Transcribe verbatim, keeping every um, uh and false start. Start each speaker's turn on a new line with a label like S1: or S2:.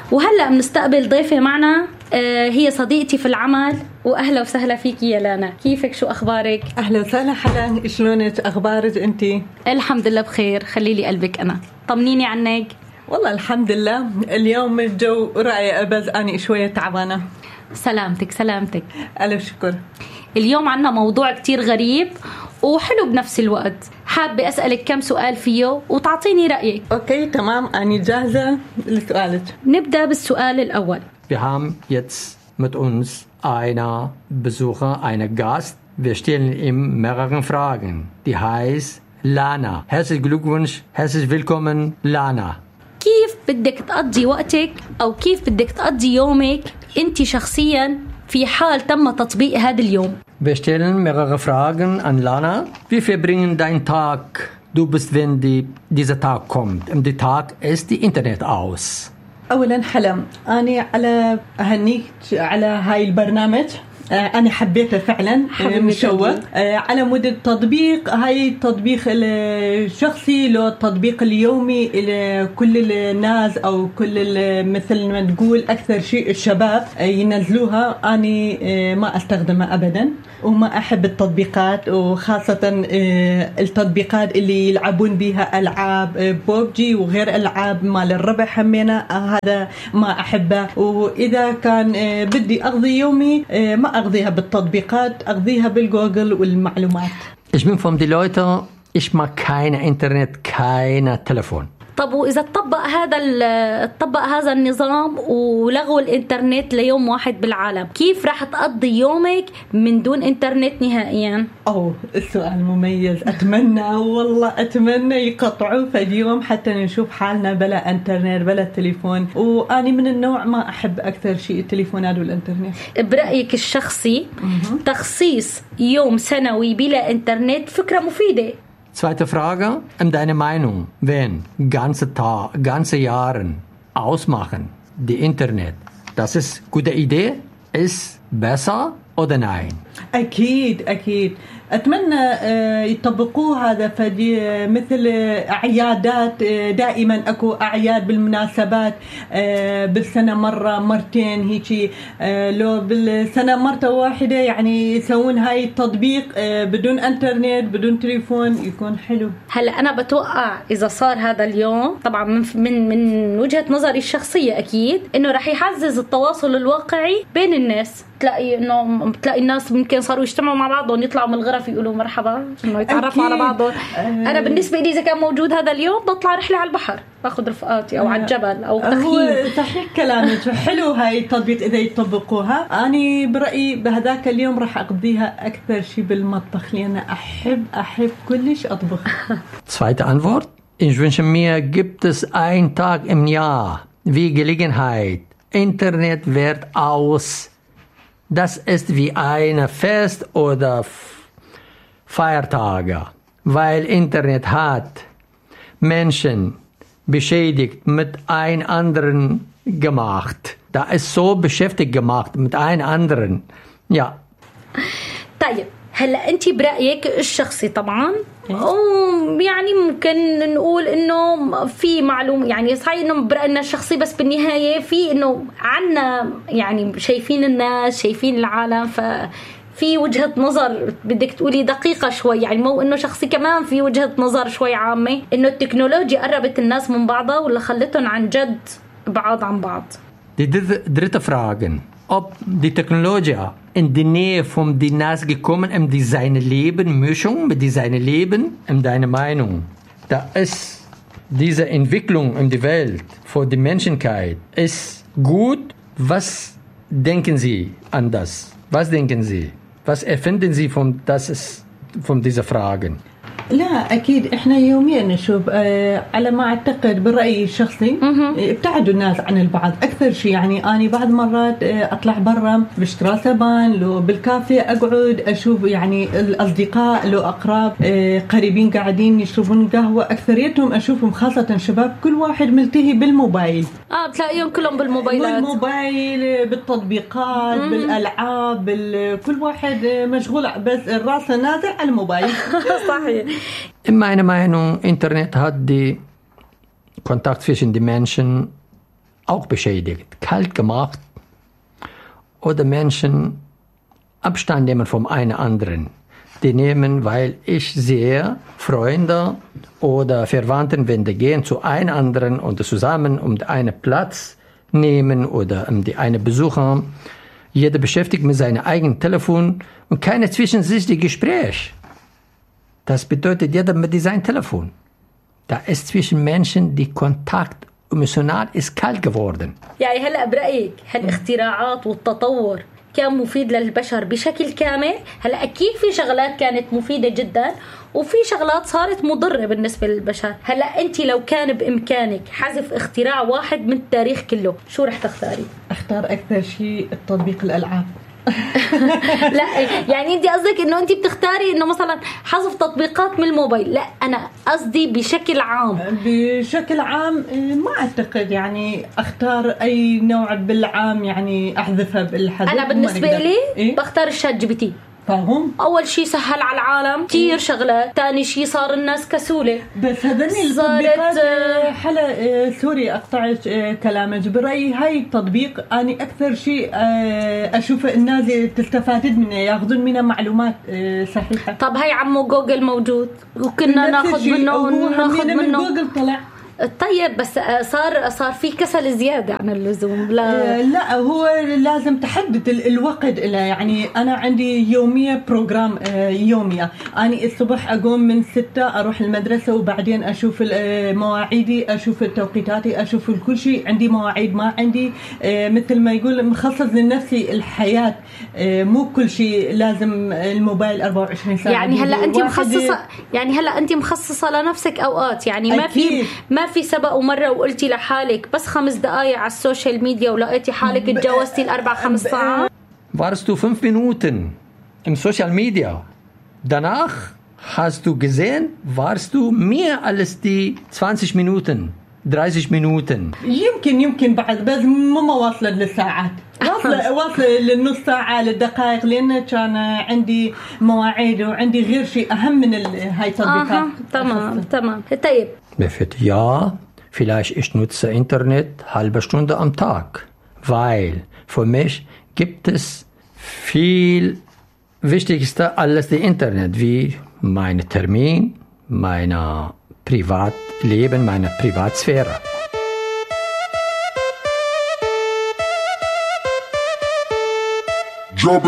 S1: وهلأ بنستقبل ضيفة معنا، آه هي صديقتي في العمل. وأهلا وسهلا فيك يا لانا، كيفك؟ شو أخبارك؟
S2: أهلا وسهلا حلا، شلونك؟ أخبارك أنتي؟
S1: الحمد لله بخير، خليلي قلبك. أنا طمنيني عنك.
S2: والله الحمد لله، اليوم الجو رائع بس أنا شوية تعبانة.
S1: سلامتك سلامتك.
S2: ألف شكر.
S1: اليوم عنا موضوع كتير غريب وحلو بنفس الوقت، حابة أسألك كم سؤال فيه وتعطيني رأيك.
S2: أوكي تمام، أنا جاهزة لسؤالك.
S1: نبدأ بالسؤال الأول.
S3: Wir haben jetzt mit uns einen Besucher, einen Gast. Wir stellen ihm mehrere Fragen. Die heißt Lana. Herzlichen Glückwunsch, herzlich willkommen Lana.
S1: كيف بدك تقضي وقتك أو كيف بدك تقضي يومك أنت شخصيا في حال تم تطبيق هذا اليوم؟
S3: Wir stellen mehrere Fragen an Lana. Wir verbringen deinen Tag. Du bist, wenn die, dieser Tag kommt. Und der Tag ist die Internet aus.
S2: أولا حلا، أنا على أهنيك على هاي البرنامج. أنا حبيته فعلا، مشوق على مود التطبيق. هاي التطبيق الشخصي له التطبيق اليومي لكل الناس أو كل مثل ما تقول أكثر شيء الشباب ينزلوها. أنا ما أستخدمها أبدا وما أحب التطبيقات، وخاصة التطبيقات اللي يلعبون بها ألعاب بوبجي وغير ألعاب مال الربح همينة، هذا ما أحبه. وإذا كان بدي أقضي يومي ما أقضيها بالتطبيقات، أقضيها بالجوجل والمعلومات.
S3: Ich bin von den Leuten, ich mag keine Internet, keine Telefon.
S1: طب وإذا تطبق هذا تطبق هذا النظام ولغوا الإنترنت ليوم واحد بالعالم، كيف راح تقضي يومك من دون إنترنت نهائيا؟
S2: أوه السؤال مميز. أتمنى والله أتمنى يقطعوا في اليوم حتى نشوف حالنا بلا إنترنت بلا تليفون. وأنا من النوع ما أحب أكثر شيء التليفونات والإنترنت.
S1: برأيك الشخصي تخصيص يوم سنوي بلا إنترنت فكرة مفيدة؟
S3: Zweite Frage, um deine Meinung, wenn ganze Tag, ganze Jahren ausmachen, die Internet, das ist eine gute Idee, ist besser oder nein?
S2: أكيد أكيد أتمنى يطبقوه هذا. فدي مثل أعيادات، دائما أكو أعياد بالمناسبات بالسنة مرة مرتين هيجي، لو بالسنة مرة واحدة يعني يسوون هاي التطبيق بدون انترنت بدون تليفون يكون حلو.
S1: هلا أنا بتوقع إذا صار هذا اليوم طبعا من من من وجهة نظري الشخصية أكيد إنه رح يعزز التواصل الواقعي بين الناس. تلاقي إنه تلاقي الناس ممكن صاروا يجتمعوا مع بعضهم، يطلعوا من الغرف يقولوا مرحبا، إنه يتعرفوا على بعضهم. أنا بالنسبة لي إذا كان موجود هذا اليوم بطلع رحلة على البحر، باخذ رفقاتي أو على الجبل أو تخييم.
S2: صحيح كلامك، حلو هاي التطبيق إذا يطبقوها. أنا برأيي بهذاك اليوم راح أقضيها أكثر شيء بالمطبخ لأن أحب أحب كلش أطبخ.
S3: Zweite Antwort. Ich wünsche mir, gibt es einen Tag im Jahr wie Gelegenheit, Internet wird aus. Das ist wie ein Fest oder Feiertage, weil Internet hat Menschen beschädigt mit ein anderen gemacht. Da ist so beschäftigt gemacht mit ein anderen. Ja.
S1: طيب هلا انت برايك الشخصي طبعا يعني ممكن نقول انه في معلومه، يعني صحيح انه براينا الشخصي، بس بالنهايه في انه عنا يعني شايفين الناس شايفين العالم، ففي وجهه نظر بدك تقولي دقيقه شوي، يعني مو انه شخصي، كمان في وجهه نظر شوي عامه انه التكنولوجيا قربت الناس من بعضها ولا خلتهم عن جد بعاد عن بعض.
S3: Die dritte Frage, ob die Technologie in die Nähe von die Nas gekommen, um die seine Leben, Mischung mit die seine Leben, um deine Meinung. Da ist diese Entwicklung in die Welt für die Menschheit ist gut. Was denken Sie an das? Was denken Sie? Was erfinden Sie von das ist von dieser Fragen?
S2: لا أكيد إحنا يوميا نشوف آه على ما أعتقد بالرأي الشخصي ابتعدوا الناس عن البعض أكثر شيء. يعني أنا بعض مرات آه أطلع برا بشترى سبان، لو بالكافيه أقعد أشوف يعني الأصدقاء لو أقرب آه قريبين قاعدين يشربون قهوة، أكثريتهم أشوفهم خاصة شباب كل واحد ملتهي بالموبايل.
S1: آه بتلاقيهم كلهم بالموبايلات،
S2: بالموبايل بالتطبيقات مم. بالألعاب كل واحد مشغول بس الراس نازل على الموبايل.
S1: صحيح.
S3: In meiner Meinung, Internet hat die Kontakt zwischen den Menschen auch beschädigt, kalt gemacht oder Menschen Abstand nehmen vom einen anderen. Die nehmen, weil ich sehe, Freunde oder Verwandten, wenn die gehen zu einem anderen und zusammen um einen Platz nehmen oder um die eine besuchen, jeder beschäftigt mit seinem eigenen Telefon und keine zwischensichtige Gespräch. Das bedeutet, jeder mit seinem Telefon. Da ist zwischen Menschen die Kontakt emotional ist kalt geworden.
S1: يعني هلا برأيك هالاختراعات والتطور كان مفيد للبشر بشكل كامل؟ هلا أكيد في شغلات كانت مفيدة جدا وفي شغلات صارت مضرة بالنسبة للبشر. هلا أنت لو كان بإمكانك حذف اختراع واحد من التاريخ كله شو رح تختاري؟
S2: أختار أكثر شيء التطبيق الألعاب.
S1: لا يعني انت قصدك انه انت بتختاري انه مثلا حذف تطبيقات من الموبايل. لا انا قصدي بشكل عام.
S2: بشكل عام ما اعتقد يعني اختار اي نوع بالعام يعني احذفها بالحذف.
S1: انا بالنسبه لي
S2: إيه؟
S1: بختار الشات جي بي تي.
S2: فاهم؟
S1: اول شيء سهل على العالم كثير إيه؟ شغلات. ثاني شيء صار الناس كسوله.
S2: بس هذني التطبيقات حلا سوري اقطعت كلامك برايي هاي التطبيق اني اكثر شيء اشوف الناس تستفاد منه ياخذون منه معلومات صحيحه.
S1: طب هاي عمو جوجل موجود وكنا ناخذ منه وناخذ منه.
S2: جوجل طلع
S1: طيب بس صار صار في كسل زياده عن اللزوم. لا
S2: لا هو لازم تحدد الوقت له. يعني انا عندي يوميه بروجرام يوميه. انا الصبح اقوم من ستة اروح المدرسه وبعدين اشوف مواعيدي اشوف توقيتاتي اشوف كل شيء. عندي مواعيد ما عندي مثل ما يقول مخصص لنفسي الحياه. مو كل شيء لازم الموبايل أربعة وعشرين ساعه.
S1: يعني هلا انت مخصصه يعني هلا انت مخصصه لنفسك اوقات. يعني ما في ما في سبق ومرة وقلتي لحالك بس خمس دقايق على السوشيال ميديا ولقيتي حالك اتجاوزتي الأربع خمس ساعات؟
S3: Warst du fünf Minuten im Social Media. Danach hast du gesehen, warst du mehr als die zwanzig Minuten, dreißig Minuten.
S2: يمكن يمكن بعد بس مو واصلة للساعات. واصلة واصلة للنص ساعة للدقائق لأن كان عندي مواعيد وعندي غير شيء أهم من هاي التطبيقات.
S1: آه تمام تمام. طيب.
S3: Ja, vielleicht ich nutze Internet halbe Stunde am Tag, weil für mich gibt es viel wichtigster als das Internet, wie mein Termin, mein Privatleben, meine Privatsphäre.
S4: Job